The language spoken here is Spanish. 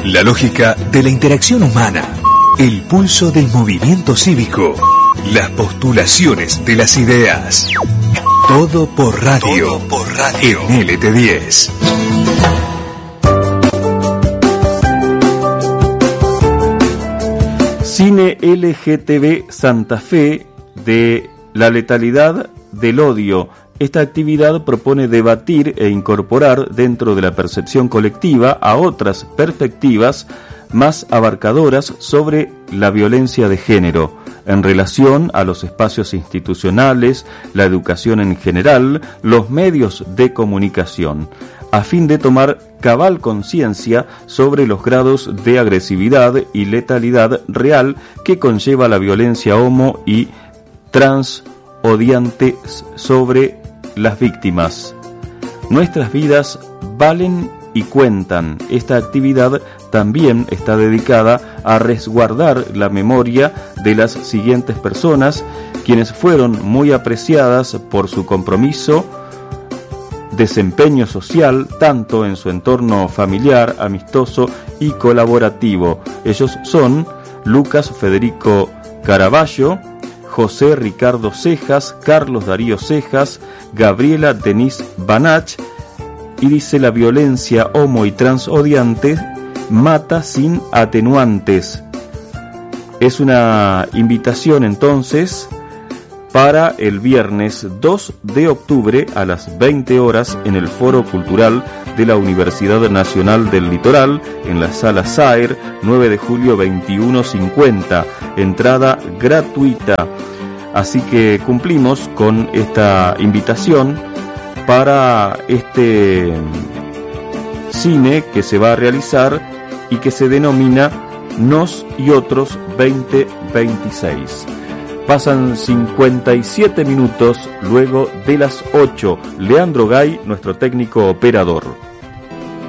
La lógica de la interacción humana, el pulso del movimiento cívico, las postulaciones de las ideas. Todo por radio, en LT10. Cine LGTB Santa Fe de la letalidad del odio. Esta actividad propone debatir e incorporar dentro de la percepción colectiva a otras perspectivas más abarcadoras sobre la violencia de género, en relación a los espacios institucionales, la educación en general, los medios de comunicación, a fin de tomar cabal conciencia sobre los grados de agresividad y letalidad real que conlleva la violencia homo y trans odiante sobre las víctimas. Nuestras vidas valen y cuentan. Esta actividad también está dedicada a resguardar la memoria de las siguientes personas, quienes fueron muy apreciadas por su compromiso, desempeño social, tanto en su entorno familiar, amistoso y colaborativo. Ellos son Lucas Federico Caraballo, José Ricardo Cejas, Carlos Darío Cejas, Gabriela Denise Banach, y dice: la violencia homo y trans odiante mata sin atenuantes. Es una invitación entonces para el viernes 2 de octubre a las 20 horas en el Foro Cultural de la Universidad Nacional del Litoral, en la Sala Saer, 9 de julio 21:50, entrada gratuita. Así que cumplimos con esta invitación para este cine que se va a realizar y que se denomina Nos y Otros 2026. Pasan 57 minutos luego de las 8. Leandro Gay, nuestro técnico operador.